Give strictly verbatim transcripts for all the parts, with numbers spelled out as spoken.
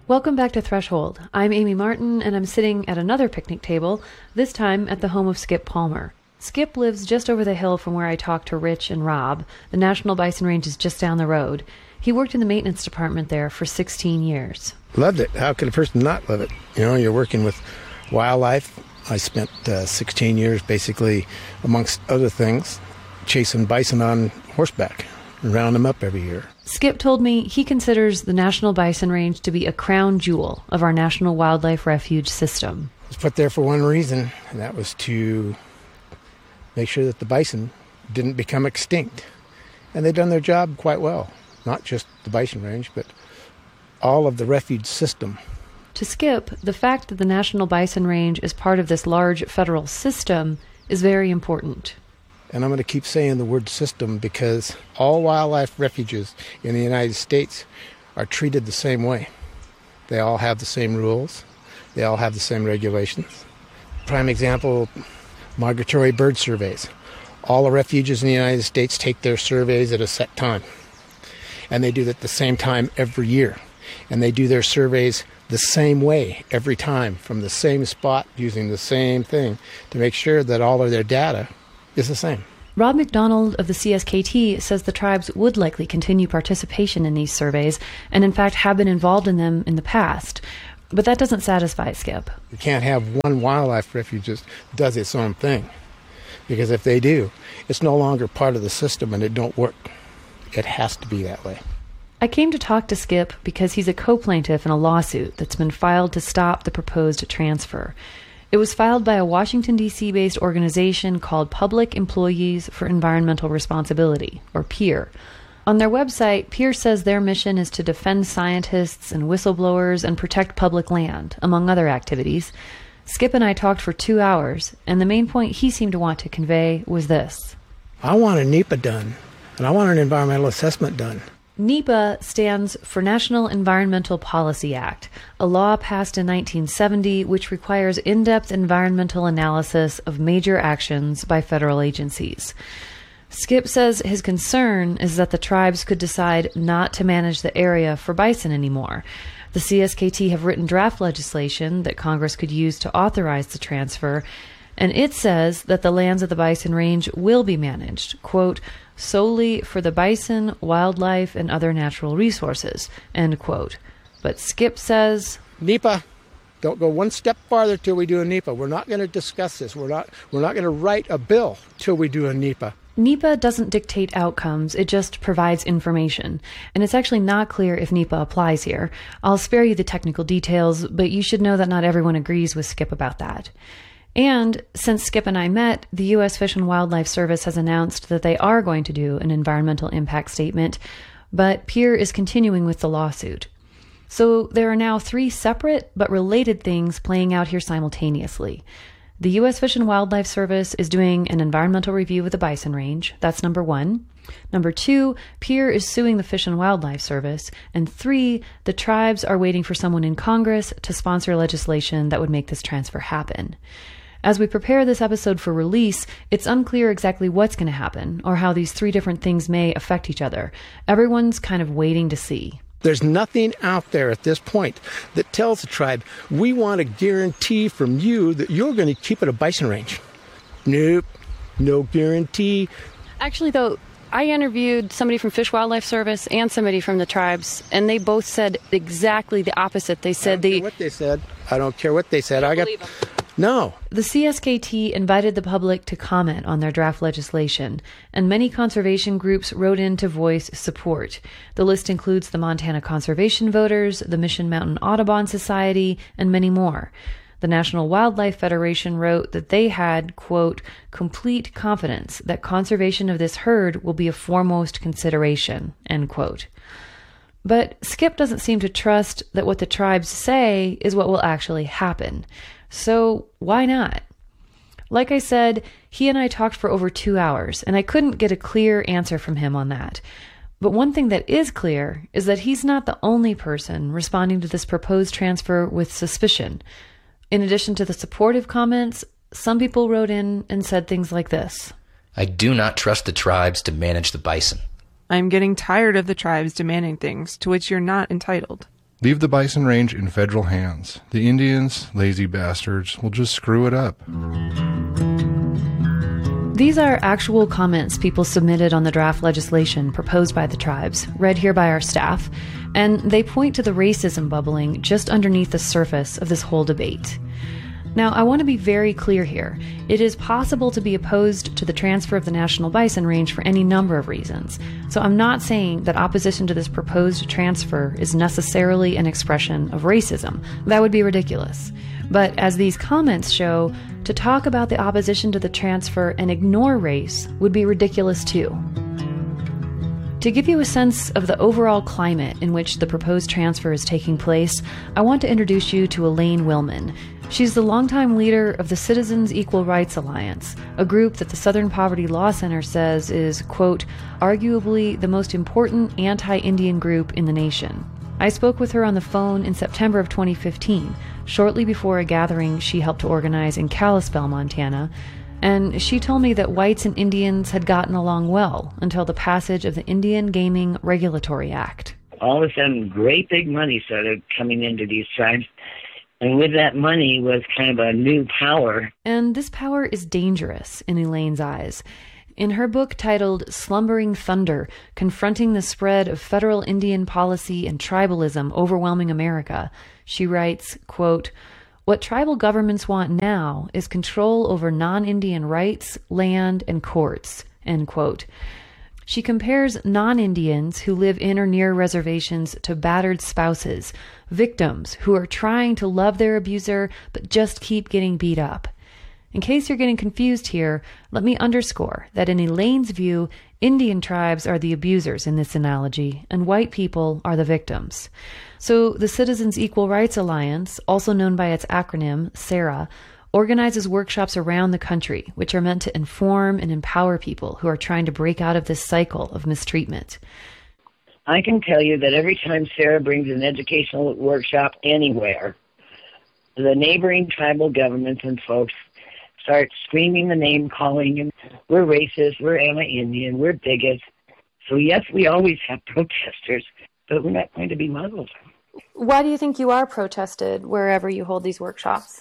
Welcome back to Threshold. I'm Amy Martin, and I'm sitting at another picnic table, this time at the home of Skip Palmer. Skip lives just over the hill from where I talked to Rich and Rob. The National Bison Range is just down the road. He worked in the maintenance department there for sixteen years. Loved it. How could a person not love it? You know, you're working with wildlife. I spent uh, sixteen years, basically, amongst other things, chasing bison on horseback and round them up every year. Skip told me he considers the National Bison Range to be a crown jewel of our National Wildlife Refuge system. It was put there for one reason, and that was to make sure that the bison didn't become extinct. And they've done their job quite well. Not just the bison range, but all of the refuge system. To Skip, the fact that the National Bison Range is part of this large federal system is very important. And I'm going to keep saying the word system because all wildlife refuges in the United States are treated the same way. They all have the same rules. They all have the same regulations. Prime example, migratory bird surveys. All the refuges in the United States take their surveys at a set time. And they do it at the same time every year. And they do their surveys the same way every time from the same spot using the same thing to make sure that all of their data is the same. Rob McDonald of the C S K T says the tribes would likely continue participation in these surveys and in fact have been involved in them in the past. But that doesn't satisfy Skip. You can't have one wildlife refuge that does its own thing. Because if they do, it's no longer part of the system and it don't work. It has to be that way. I came to talk to Skip because he's a co-plaintiff in a lawsuit that's been filed to stop the proposed transfer. It was filed by a Washington, D C-based organization called Public Employees for Environmental Responsibility, or PEER. On their website, PEER says their mission is to defend scientists and whistleblowers and protect public land, among other activities. Skip and I talked for two hours, and the main point he seemed to want to convey was this. I want a NEPA done, and I want an environmental assessment done. NEPA stands for National Environmental Policy Act, a law passed in nineteen seventy which requires in-depth environmental analysis of major actions by federal agencies. Skip says his concern is that the tribes could decide not to manage the area for bison anymore. The C S K T have written draft legislation that Congress could use to authorize the transfer, and it says that the lands of the bison range will be managed, quote, solely for the bison, wildlife, and other natural resources, end quote. But Skip says, NEPA, don't go one step farther till we do a NEPA. We're not going to discuss this. We're not, we're not going to write a bill till we do a NEPA. NEPA doesn't dictate outcomes, it just provides information. And it's actually not clear if NEPA applies here. I'll spare you the technical details, but you should know that not everyone agrees with Skip about that. And since Skip and I met, the U S Fish and Wildlife Service has announced that they are going to do an environmental impact statement, but PEER is continuing with the lawsuit. So there are now three separate but related things playing out here simultaneously. The U S Fish and Wildlife Service is doing an environmental review of the bison range. That's number one. Number two, PEER is suing the Fish and Wildlife Service. And three, the tribes are waiting for someone in Congress to sponsor legislation that would make this transfer happen. As we prepare this episode for release, it's unclear exactly what's going to happen or how these three different things may affect each other. Everyone's kind of waiting to see. There's nothing out there at this point that tells the tribe, we want a guarantee from you that you're going to keep it a bison range. Nope, no guarantee. Actually, though, I interviewed somebody from Fish Wildlife Service and somebody from the tribes, and they both said exactly the opposite. They said I don't the care what they said. I don't care what they said. I got believe them. No. The C S K T invited the public to comment on their draft legislation, and many conservation groups wrote in to voice support. The list includes the Montana Conservation Voters, the Mission Mountain Audubon Society, and many more. The National Wildlife Federation wrote that they had, quote, complete confidence that conservation of this herd will be a foremost consideration, end quote. But Skip doesn't seem to trust that what the tribes say is what will actually happen. So why not? Like I said, he and I talked for over two hours, and I couldn't get a clear answer from him on that. But one thing that is clear is that he's not the only person responding to this proposed transfer with suspicion. In addition to the supportive comments, some people wrote in and said things like this. I do not trust the tribes to manage the bison. I'm getting tired of the tribes demanding things to which you're not entitled. Leave the bison range in federal hands. The Indians, lazy bastards, will just screw it up. These are actual comments people submitted on the draft legislation proposed by the tribes, read here by our staff, and they point to the racism bubbling just underneath the surface of this whole debate. Now, I want to be very clear here. It is possible to be opposed to the transfer of the National Bison Range for any number of reasons. So I'm not saying that opposition to this proposed transfer is necessarily an expression of racism. That would be ridiculous. But as these comments show, to talk about the opposition to the transfer and ignore race would be ridiculous too. To give you a sense of the overall climate in which the proposed transfer is taking place, I want to introduce you to Elaine Willman. She's the longtime leader of the Citizens Equal Rights Alliance, a group that the Southern Poverty Law Center says is, quote, arguably the most important anti-Indian group in the nation. I spoke with her on the phone in September of twenty fifteen, shortly before a gathering she helped to organize in Kalispell, Montana, and she told me that whites and Indians had gotten along well until the passage of the Indian Gaming Regulatory Act. All of a sudden, great big money started coming into these tribes. And with that money was kind of a new power. And this power is dangerous in Elaine's eyes. In her book titled Slumbering Thunder, Confronting the Spread of Federal Indian Policy and Tribalism Overwhelming America, she writes, quote, what tribal governments want now is control over non-Indian rights, land, and courts, end quote. She compares non-Indians who live in or near reservations to battered spouses, victims who are trying to love their abuser but just keep getting beat up. In case you're getting confused here, let me underscore that in Elaine's view, Indian tribes are the abusers in this analogy, and white people are the victims. So the Citizens Equal Rights Alliance, also known by its acronym, SARA, organizes workshops around the country, which are meant to inform and empower people who are trying to break out of this cycle of mistreatment. I can tell you that every time Sarah brings an educational workshop anywhere, the neighboring tribal governments and folks start screaming the name, calling, and we're racist, we're anti-Indian, we're bigots. So yes, we always have protesters, but we're not going to be muzzled. Why do you think you are protested wherever you hold these workshops?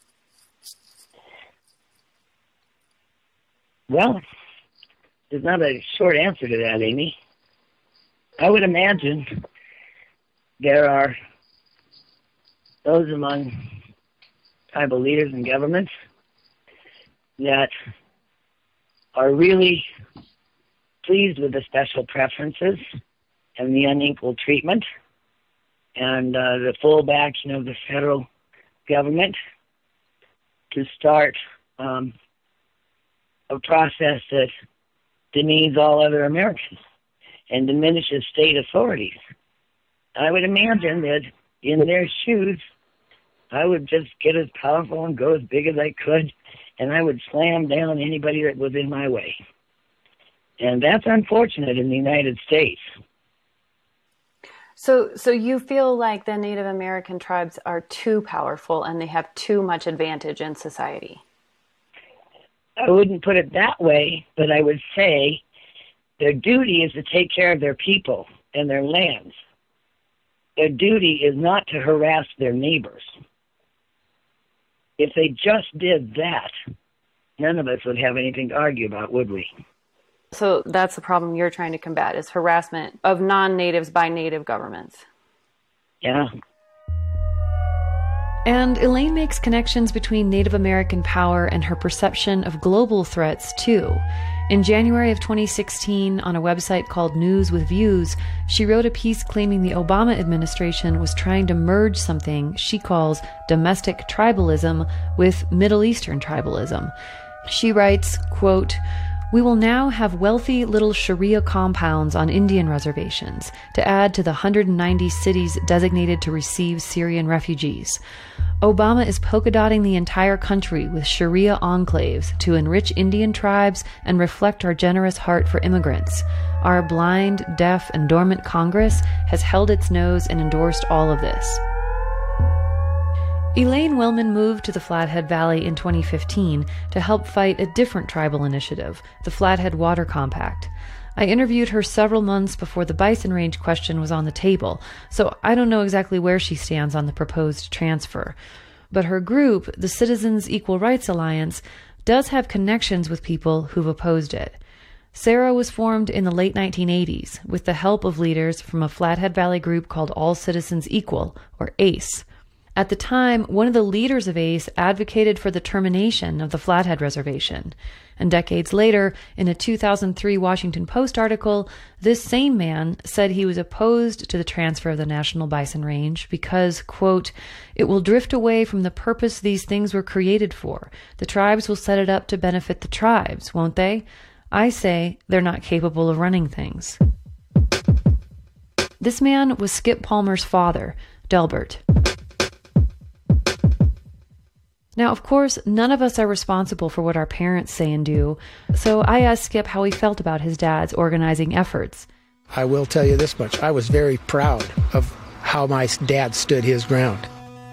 Well, there's not a short answer to that, Amy. I would imagine there are those among tribal leaders and governments that are really pleased with the special preferences and the unequal treatment and uh, the full backing of the federal government to start um, a process that demeans all other Americans and diminishes state authorities. I would imagine that in their shoes, I would just get as powerful and go as big as I could, and I would slam down anybody that was in my way. And that's unfortunate in the United States. So, so you feel like the Native American tribes are too powerful and they have too much advantage in society? I wouldn't put it that way, but I would say their duty is to take care of their people and their lands. Their duty is not to harass their neighbors. If they just did that, none of us would have anything to argue about, would we? So that's the problem you're trying to combat, is harassment of non-natives by native governments. Yeah. And Elaine makes connections between Native American power and her perception of global threats, too. In January of twenty sixteen, on a website called News with Views, she wrote a piece claiming the Obama administration was trying to merge something she calls domestic tribalism with Middle Eastern tribalism. She writes, quote, "We will now have wealthy little Sharia compounds on Indian reservations to add to the one hundred ninety cities designated to receive Syrian refugees. Obama is polka dotting the entire country with Sharia enclaves to enrich Indian tribes and reflect our generous heart for immigrants. Our blind, deaf, and dormant Congress has held its nose and endorsed all of this." Elaine Willman moved to the Flathead Valley in twenty fifteen to help fight a different tribal initiative, the Flathead Water Compact. I interviewed her several months before the bison range question was on the table, so I don't know exactly where she stands on the proposed transfer. But her group, the Citizens Equal Rights Alliance, does have connections with people who've opposed it. Sarah was formed in the late nineteen eighties with the help of leaders from a Flathead Valley group called All Citizens Equal, or ACE. At the time, one of the leaders of ACE advocated for the termination of the Flathead Reservation. And decades later, in a two thousand three Washington Post article, this same man said he was opposed to the transfer of the National Bison Range because, quote, "It will drift away from the purpose these things were created for. The tribes will set it up to benefit the tribes, won't they? I say they're not capable of running things." This man was Skip Palmer's father, Delbert. Now, of course, none of us are responsible for what our parents say and do, so I asked Skip how he felt about his dad's organizing efforts. I will tell you this much. I was very proud of how my dad stood his ground.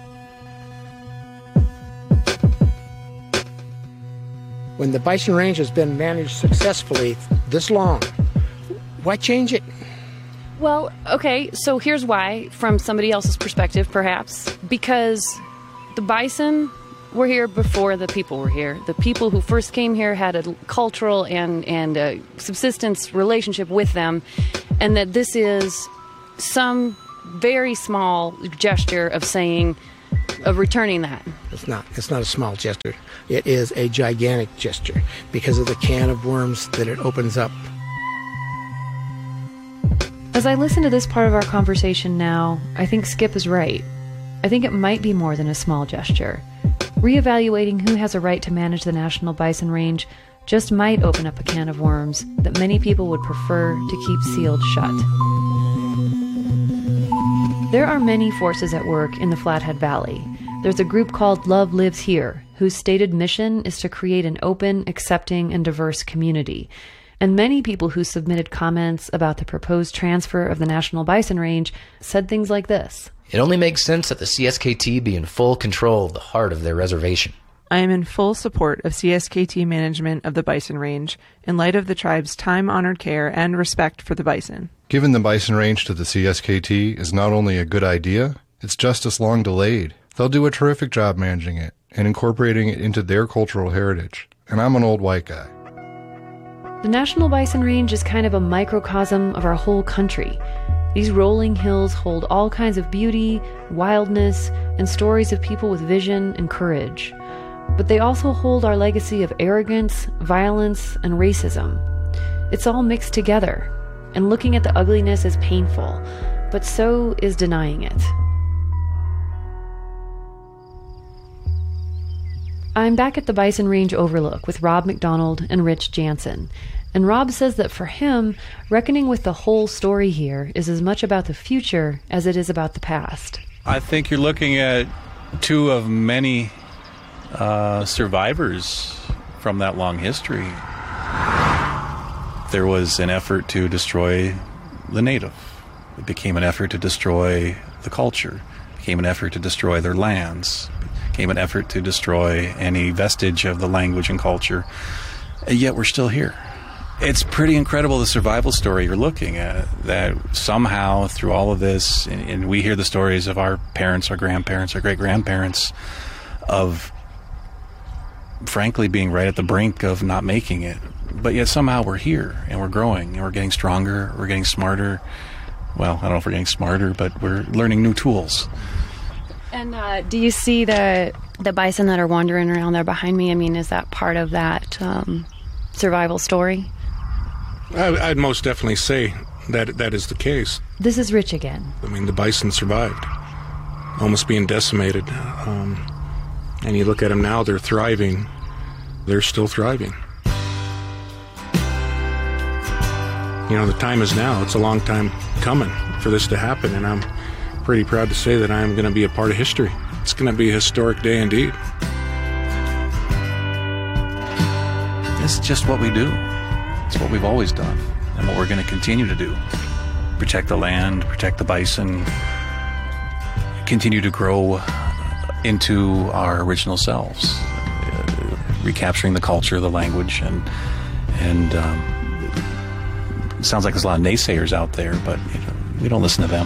When the Bison Range has been managed successfully this long, why change it? Well, okay, so here's why, from somebody else's perspective, perhaps. Because the bison were here before the people were here. The people who first came here had a cultural and, and a subsistence relationship with them, and that this is some very small gesture of saying, of returning that. It's not. It's not a small gesture. It is a gigantic gesture because of the can of worms that it opens up. As I listen to this part of our conversation now, I think Skip is right. I think it might be more than a small gesture. Reevaluating who has a right to manage the National Bison Range just might open up a can of worms that many people would prefer to keep sealed shut. There are many forces at work in the Flathead Valley. There's a group called Love Lives Here, whose stated mission is to create an open, accepting, and diverse community. And many people who submitted comments about the proposed transfer of the National Bison Range said things like this. It only makes sense that the C S K T be in full control of the heart of their reservation. I am in full support of C S K T management of the Bison Range in light of the tribe's time-honored care and respect for the bison. Giving the Bison Range to the C S K T is not only a good idea, it's just as long delayed. They'll do a terrific job managing it and incorporating it into their cultural heritage. And I'm an old white guy. The National Bison Range is kind of a microcosm of our whole country. These rolling hills hold all kinds of beauty, wildness, and stories of people with vision and courage. But they also hold our legacy of arrogance, violence, and racism. It's all mixed together, and looking at the ugliness is painful, but so is denying it. I'm back at the Bison Range Overlook with Rob McDonald and Rich Jansen. And Rob says that for him, reckoning with the whole story here is as much about the future as it is about the past. I think you're looking at two of many uh, survivors from that long history. There was an effort to destroy the native. It became an effort to destroy the culture. It became an effort to destroy their lands. It became an effort to destroy any vestige of the language and culture. And yet we're still here. It's pretty incredible, the survival story you're looking at, that somehow through all of this, and, and we hear the stories of our parents, our grandparents, our great-grandparents, of frankly being right at the brink of not making it. But yet somehow we're here, and we're growing, and we're getting stronger, we're getting smarter. Well, I don't know if we're getting smarter, but we're learning new tools. And uh, do you see the the bison that are wandering around there behind me? I mean, is that part of that um, survival story? I, I'd most definitely say that that is the case. This is Rich again. I mean, the bison survived, almost being decimated. Um, and you look at them now, they're thriving. They're still thriving. You know, the time is now. It's a long time coming for this to happen, and I'm pretty proud to say that I am going to be a part of history. It's going to be a historic day indeed. This is just what we do. It's what we've always done, and what we're going to continue to do. Protect the land, protect the bison, continue to grow into our original selves, uh, recapturing the culture, the language, and and um, It sounds like there's a lot of naysayers out there, but you know, we don't listen to them.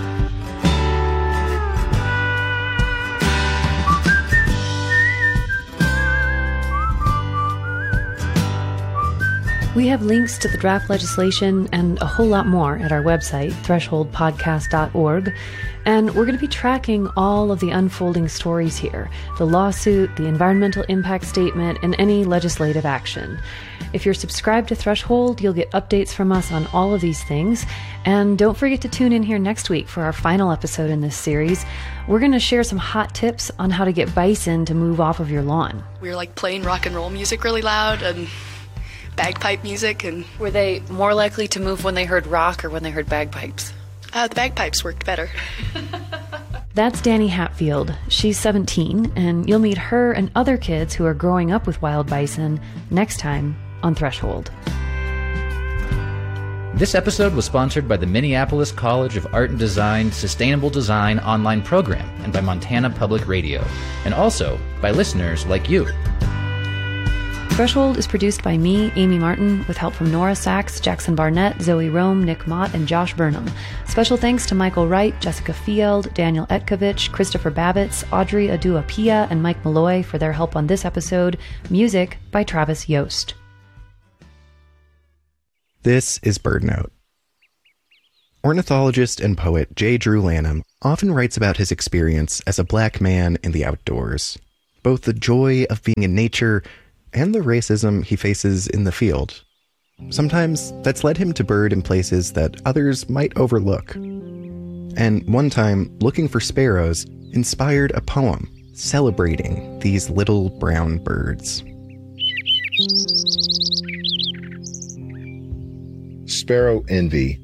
We have links to the draft legislation and a whole lot more at our website, threshold podcast dot org. And we're going to be tracking all of the unfolding stories here, the lawsuit, the environmental impact statement, and any legislative action. If you're subscribed to Threshold, you'll get updates from us on all of these things. And don't forget to tune in here next week for our final episode in this series. We're going to share some hot tips on how to get bison to move off of your lawn. We were like playing rock and roll music really loud and bagpipe music. And were they more likely to move when they heard rock or when they heard bagpipes? Uh, the bagpipes worked better. That's Danny Hatfield. She's seventeen, and you'll meet her and other kids who are growing up with wild bison next time on Threshold. This episode was sponsored by the Minneapolis College of Art and Design Sustainable Design online program and by Montana Public Radio, and also by listeners like you. Threshold is produced by me, Amy Martin, with help from Nora Sachs, Jackson Barnett, Zoe Rome, Nick Mott, and Josh Burnham. Special thanks to Michael Wright, Jessica Field, Daniel Etkovich, Christopher Babbitts, Audrey Aduapia, and Mike Malloy for their help on this episode. Music by Travis Yost. This is BirdNote. Ornithologist and poet J. Drew Lanham often writes about his experience as a black man in the outdoors, both the joy of being in nature and the racism he faces in the field. Sometimes that's led him to bird in places that others might overlook. And one time, looking for sparrows inspired a poem celebrating these little brown birds. Sparrow Envy.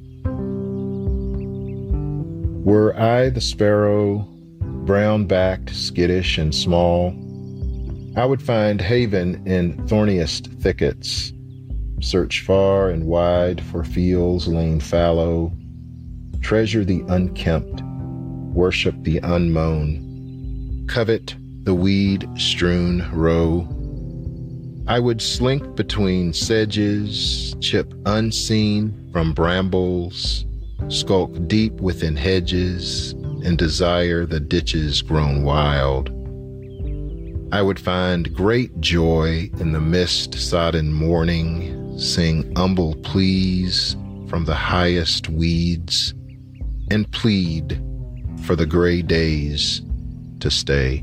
Were I the sparrow, brown-backed, skittish, and small, I would find haven in thorniest thickets, search far and wide for fields lain fallow, treasure the unkempt, worship the unmown, covet the weed-strewn row. I would slink between sedges, chip unseen from brambles, skulk deep within hedges, and desire the ditches grown wild. I would find great joy in the mist-sodden morning, sing humble pleas from the highest weeds, and plead for the gray days to stay.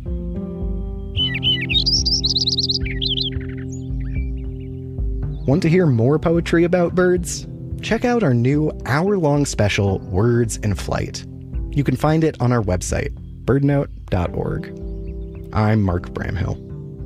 Want to hear more poetry about birds? Check out our new hour-long special, Words in Flight. You can find it on our website, bird note dot org. I'm Mark Bramhill.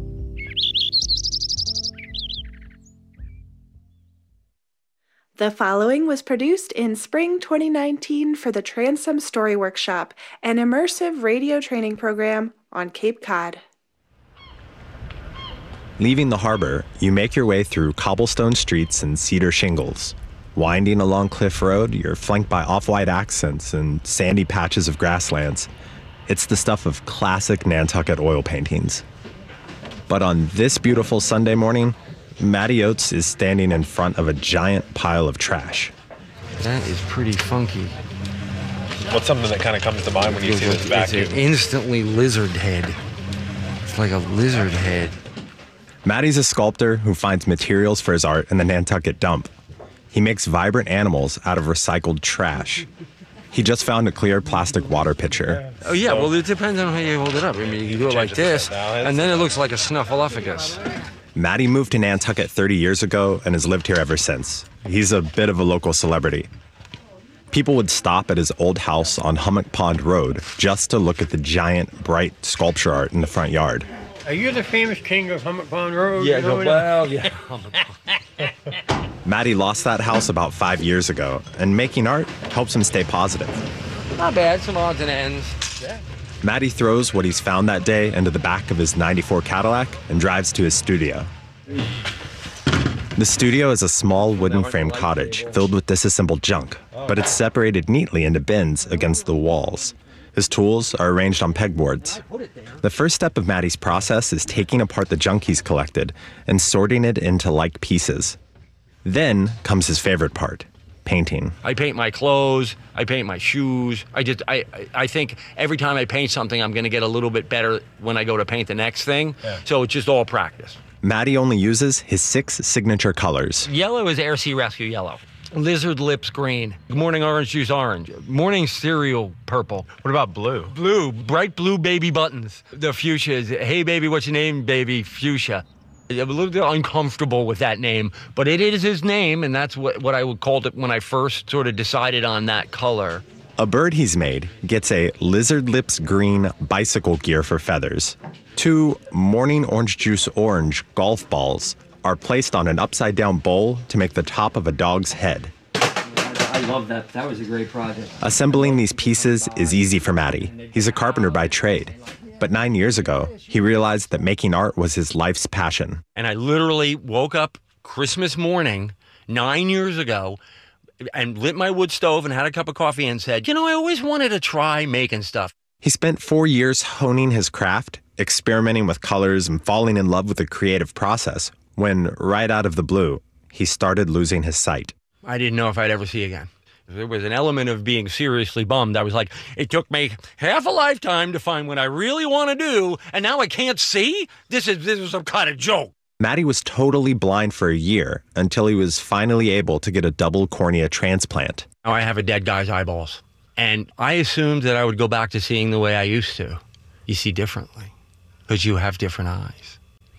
The following was produced in spring twenty nineteen for the Transom Story Workshop, an immersive radio training program on Cape Cod. Leaving the harbor, you make your way through cobblestone streets and cedar shingles. Winding along Cliff Road, you're flanked by off-white accents and sandy patches of grasslands. It's the stuff of classic Nantucket oil paintings. But on this beautiful Sunday morning, Matty Oates is standing in front of a giant pile of trash. That is pretty funky. What's something that kind of comes to mind when you see this vacuum? It's an instantly lizard head. It's like a lizard head. Matty's a sculptor who finds materials for his art in the Nantucket dump. He makes vibrant animals out of recycled trash. He just found a clear plastic water pitcher. Oh, yeah, well, it depends on how you hold it up. I mean, you go like this, and then it looks like a snuffleupagus. Matty moved to Nantucket thirty years ago and has lived here ever since. He's a bit of a local celebrity. People would stop at his old house on Hummock Pond Road just to look at the giant, bright sculpture art in the front yard. Are you the famous king of Hummock Pond Road? Yeah, you know well, yeah. Matty lost that house about five years ago, and making art helps him stay positive. Not bad, some odds and ends. Yeah. Matty throws what he's found that day into the back of his ninety-four Cadillac and drives to his studio. The studio is a small wooden frame cottage filled with disassembled junk, but it's separated neatly into bins against the walls. His tools are arranged on pegboards. The first step of Matty's process is taking apart the junk he's collected and sorting it into like pieces. Then comes his favorite part, painting. I paint my clothes, I paint my shoes. I just, I, I think every time I paint something, I'm going to get a little bit better when I go to paint the next thing. Yeah. So it's just all practice. Matty only uses his six signature colors. Yellow is Air Sea Rescue yellow. Lizard Lips green. Morning Orange Juice orange. Morning Cereal purple. What about blue? Blue. Bright blue baby buttons. The fuchsia is, hey baby, what's your name, baby? Fuchsia. I'm a little bit uncomfortable with that name, but it is his name, and that's what, what I would call it when I first sort of decided on that color. A bird he's made gets a Lizard Lips green bicycle gear for feathers. Two Morning Orange Juice orange golf balls are placed on an upside-down bowl to make the top of a dog's head. I love that. That was a great project. Assembling these pieces is easy for Matty. He's a carpenter by trade. But nine years ago, he realized that making art was his life's passion. And I literally woke up Christmas morning, nine years ago, and lit my wood stove and had a cup of coffee and said, you know, I always wanted to try making stuff. He spent four years honing his craft, experimenting with colors and falling in love with the creative process, when, right out of the blue, he started losing his sight. I didn't know if I'd ever see again. There was an element of being seriously bummed. I was like, it took me half a lifetime to find what I really want to do, and now I can't see? This is this is some kind of joke. Matty was totally blind for a year until he was finally able to get a double cornea transplant. Now I have a dead guy's eyeballs, and I assumed that I would go back to seeing the way I used to. You see differently, because you have different eyes.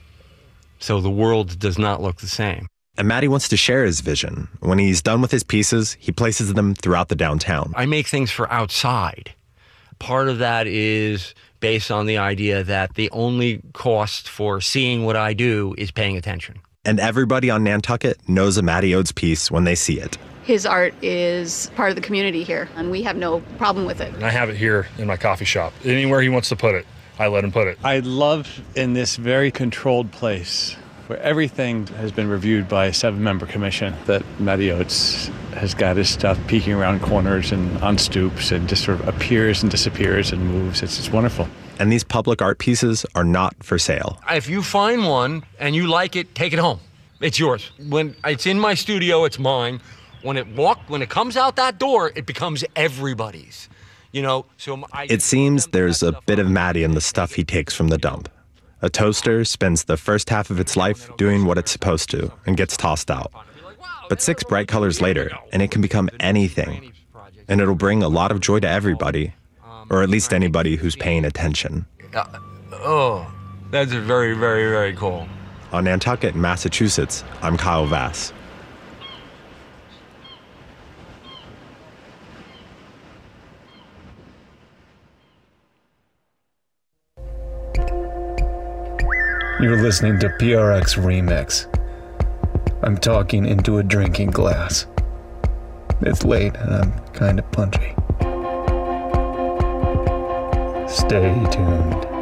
So the world does not look the same. And Matty wants to share his vision. When he's done with his pieces, he places them throughout the downtown. I make things for outside. Part of that is based on the idea that the only cost for seeing what I do is paying attention. And everybody on Nantucket knows a Matty Oates piece when they see it. His art is part of the community here, and we have no problem with it. And I have it here in my coffee shop. Anywhere he wants to put it, I let him put it. I love in this very controlled place where everything has been reviewed by a seven-member commission, that Matty Oates has got his stuff peeking around corners and on stoops and just sort of appears and disappears and moves. It's just wonderful. And these public art pieces are not for sale. If you find one and you like it, take it home. It's yours. When it's in my studio, it's mine. When it walk, when it comes out that door, it becomes everybody's. You know, so I, it seems there's a bit of Matty in the stuff he takes from the dump. A toaster spends the first half of its life doing what it's supposed to and gets tossed out. But six bright colors later, and it can become anything. And it'll bring a lot of joy to everybody, or at least anybody who's paying attention. Uh, oh, that's very, very, very cool. On Nantucket, Massachusetts, I'm Kyle Vass. You're listening to P R X Remix. I'm talking into a drinking glass. It's late and I'm kind of punchy. Stay tuned.